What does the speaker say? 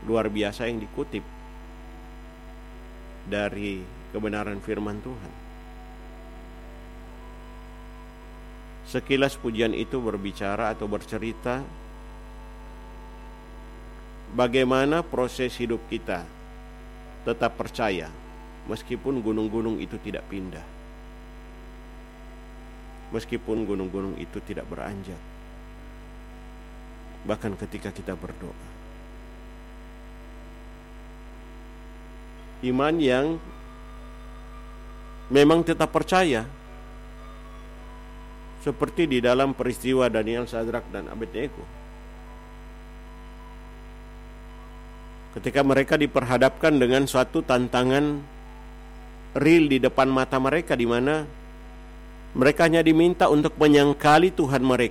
luar biasa yang dikutip dari kebenaran firman Tuhan. Sekilas pujian itu berbicara atau bercerita bagaimana proses hidup kita tetap percaya meskipun gunung-gunung itu tidak pindah, meskipun gunung-gunung itu tidak beranjak, bahkan ketika kita berdoa. Iman yang memang tetap percaya, seperti di dalam peristiwa Daniel, Sadrak, dan Abednego. Ketika mereka diperhadapkan dengan suatu tantangan real di depan mata mereka, di mana mereka hanya diminta untuk menyangkali Tuhan mereka.